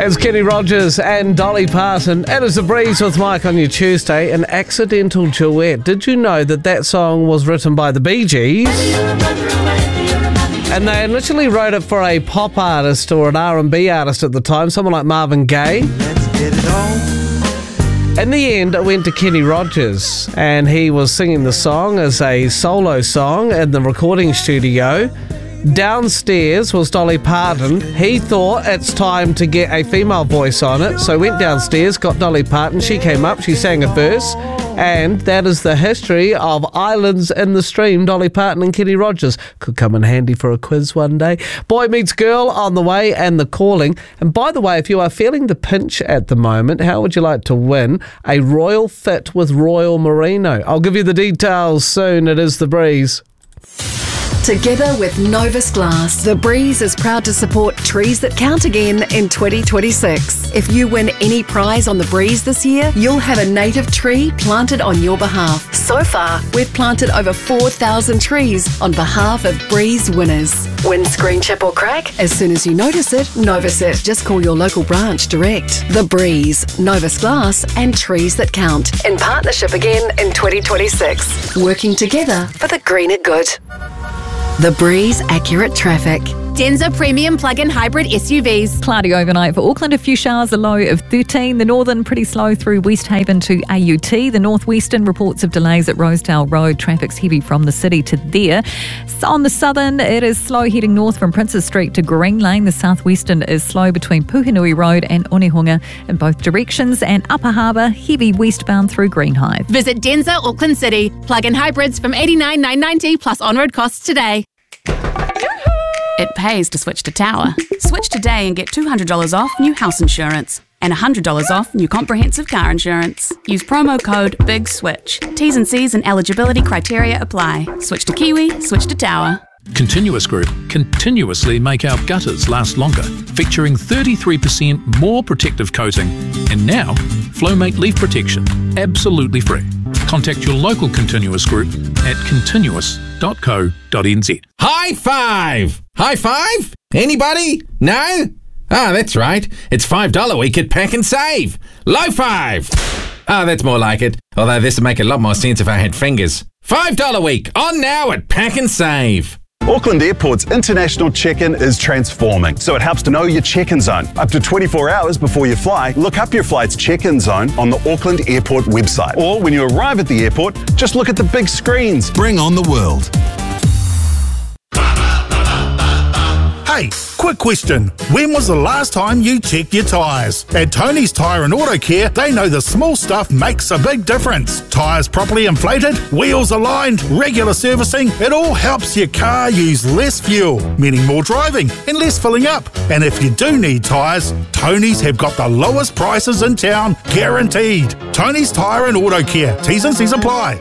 It's Kenny Rogers and Dolly Parton. It is The Breeze with Mike on your Tuesday. An accidental duet. Did you know that song was written by the Bee Gees? And they initially wrote it for a pop artist or an R&B artist at the time, someone like Marvin Gaye. Let's get it on. In the end, it went to Kenny Rogers, and he was singing the song as a solo song in the recording studio. Downstairs was Dolly Parton. He thought it's time to get a female voice on it, so went downstairs, got Dolly Parton. She came up, she sang a verse, and that is the history of Islands in the Stream, Dolly Parton and Kenny Rogers. Could come in handy for a quiz one day. Boy Meets Girl on the way and The Calling. And by the way, if you are feeling the pinch at the moment, how would you like to win a royal fit with Royal Merino? I'll give you the details soon. It is The Breeze. Together with Novus Glass, The Breeze is proud to support Trees That Count again in 2026. If you win any prize on The Breeze this year, you'll have a native tree planted on your behalf. So far, we've planted over 4,000 trees on behalf of Breeze winners. Windscreen chip or crack? As soon as you notice it, Novus it. Just call your local branch direct. The Breeze, Novus Glass and Trees That Count. In partnership again in 2026. Working together for the greener good. The Breeze Accurate Traffic. Denza Premium Plug-in Hybrid SUVs. Cloudy overnight for Auckland, a few showers, a low of 13. The northern pretty slow through West Haven to AUT. The northwestern reports of delays at Rosedale Road. Traffic's heavy from the city to there. So on the southern, it is slow heading north from Princes Street to Green Lane. The southwestern is slow between Puhinui Road and Onehunga in both directions. And Upper Harbour, heavy westbound through Greenhive. Visit Denza Auckland City. Plug-in hybrids from $89,990 plus on-road costs today. It pays to switch to Tower. Switch today and get $200 off new house insurance and $100 off new comprehensive car insurance. Use promo code BIGSWITCH. T's and C's and eligibility criteria apply. Switch to Kiwi, switch to Tower. Continuous Group continuously make our gutters last longer, featuring 33% more protective coating. And now, Flowmate Leaf Protection, absolutely free. Contact your local Continuous Group at continuous.co.nz. High five! High five? Anybody? No? Ah, that's right. It's $5 week at Pack and Save. Low five! Ah, that's more like it. Although this would make a lot more sense if I had fingers. $5 week, on now at Pack and Save. Auckland Airport's international check-in is transforming, so it helps to know your check-in zone. Up to 24 hours before you fly, look up your flight's check-in zone on the Auckland Airport website. Or when you arrive at the airport, just look at the big screens. Bring on the world. Hey, quick question. When was the last time you checked your tyres? At Tony's Tyre and Auto Care, they know the small stuff makes a big difference. Tyres properly inflated, wheels aligned, regular servicing, it all helps your car use less fuel, meaning more driving and less filling up. And if you do need tyres, Tony's have got the lowest prices in town, guaranteed. Tony's Tyre and Auto Care. T's and C's apply.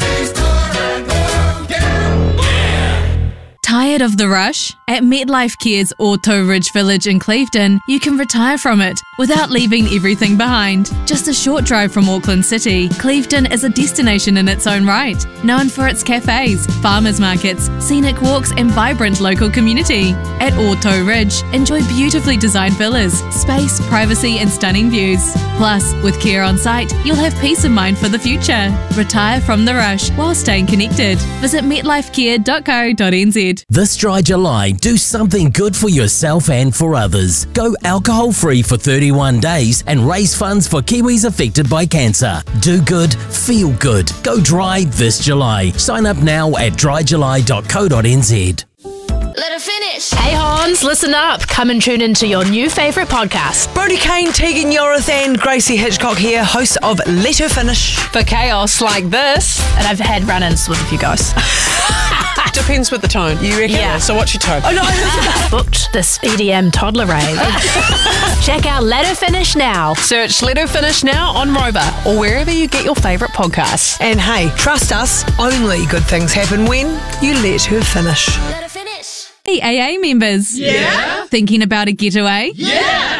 Tired of the rush? At MetLife Care's Auto Ridge Village in Clevedon, you can retire from it without leaving everything behind. Just a short drive from Auckland City, Clevedon is a destination in its own right, known for its cafes, farmers markets, scenic walks and vibrant local community. At Auto Ridge, enjoy beautifully designed villas, space, privacy and stunning views. Plus, with care on site, you'll have peace of mind for the future. Retire from the rush while staying connected. Visit metlifecare.co.nz. This dry July, do something good for yourself and for others. Go alcohol-free for 31 days and raise funds for Kiwis affected by cancer. Do good, feel good. Go dry this July. Sign up now at dryjuly.co.nz. Let her finish. Hey Hans, listen up. Come and tune into your new favourite podcast. Brody Kane, Tegan Yorith and Gracie Hitchcock here, hosts of Let Her Finish. For chaos like this. And I've had run-ins with a few guys. Depends with the tone, you reckon? Yeah. So what's your tone? Oh no, booked this EDM toddler rave. Check out Let Her Finish now. Search Let Her Finish now on Rover or wherever you get your favourite podcasts. And hey, trust us, only good things happen when you let her finish. Hey AA members. Yeah? Thinking about a getaway? Yeah!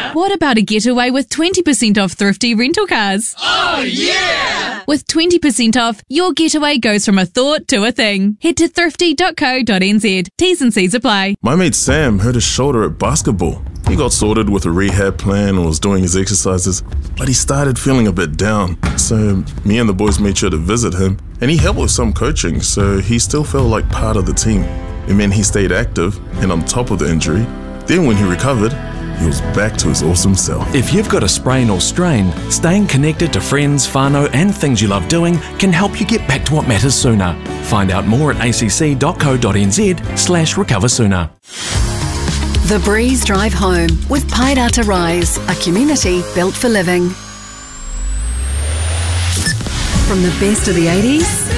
What about a getaway with 20% off thrifty rental cars? Oh, yeah! With 20% off, your getaway goes from a thought to a thing. Head to thrifty.co.nz. T's and C's apply. My mate Sam hurt his shoulder at basketball. He got sorted with a rehab plan and was doing his exercises, but he started feeling a bit down. So me and the boys made sure to visit him, and he helped with some coaching, so he still felt like part of the team. It meant he stayed active and on top of the injury. Then when he recovered, he was back to his awesome self. If you've got a sprain or strain, staying connected to friends, whānau and things you love doing can help you get back to what matters sooner. Find out more at acc.co.nz/recover sooner. The Breeze Drive Home with Pairata Rise, a community built for living. From the best of the 80s